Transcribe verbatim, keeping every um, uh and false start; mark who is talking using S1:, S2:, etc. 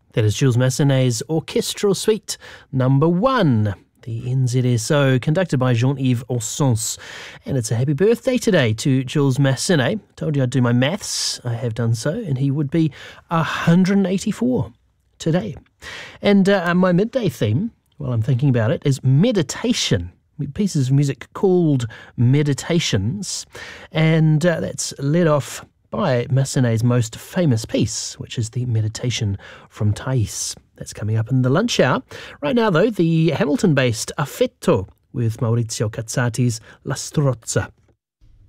S1: That is Jules Massenet's Orchestral Suite number one, the N Z S O, conducted by Jean-Yves Ossens. And it's a happy birthday today to Jules Massenet. Told you I'd do my maths. I have done so, and he would be one hundred eighty-four today. And uh, my midday theme, while I'm thinking about it, is meditation. Pieces of music called meditations. And uh, that's led off by Massenet's most famous piece, which is the Meditation from Thais. That's coming up in the lunch hour. Right now, though, the Hamilton-based Affetto with Maurizio Cazzati's La Strozza.